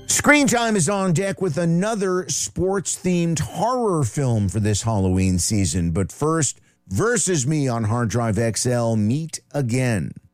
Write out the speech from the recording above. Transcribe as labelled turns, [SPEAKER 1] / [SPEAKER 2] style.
[SPEAKER 1] Screen Time is on deck with another sports-themed horror film for this Halloween season. But first, Versus Me on Hard Drive XL. Meet again.